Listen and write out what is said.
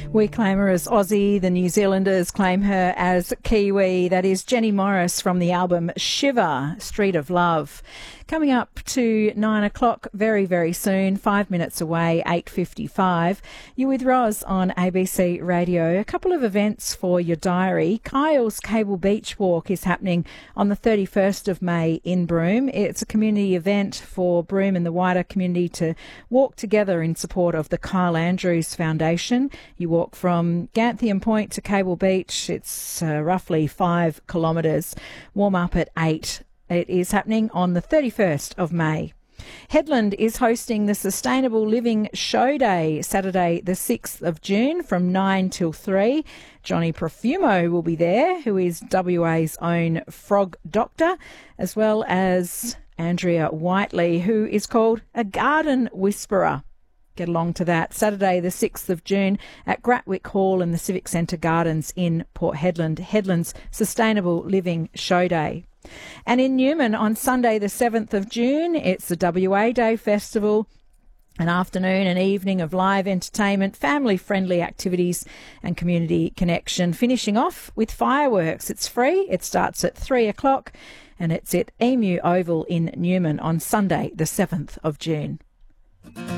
We claim her as Aussie. The New Zealanders claim her as Kiwi. That is Jenny Morris from the album Shiver, Street of Love. Coming up to 9 o'clock very, very soon, 5 minutes away, 8:55. You're with Roz on ABC Radio. A couple of events for your diary. Kyle's Cable Beach Walk is happening on the 31st of May in Broome. It's a community event for Broome and the wider community to walk together in support of the Kyle Andrews Foundation. You walk from Ganthium Point to Cable Beach. It's roughly 5 kilometres. Warm up at 8. It is happening on the 31st of May. Headland is hosting the Sustainable Living Show Day, Saturday the 6th of June from 9 till 3. Johnny Profumo will be there, who is WA's own frog doctor, as well as Andrea Whiteley, who is called a garden whisperer. Get along to that. Saturday the 6th of June at Gratwick Hall in the Civic Centre Gardens in Port Hedland. Headland's Sustainable Living Show Day. And in Newman on Sunday the 7th of June, it's the WA Day Festival, an afternoon and evening of live entertainment, family-friendly activities and community connection. Finishing off with fireworks. It's free. It starts at 3 o'clock and it's at Emu Oval in Newman on Sunday the 7th of June.